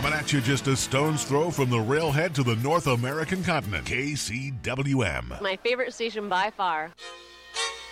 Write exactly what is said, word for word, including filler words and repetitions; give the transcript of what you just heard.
Coming at you just a stone's throw from the railhead to the North American continent. K C W M. My favorite station by far.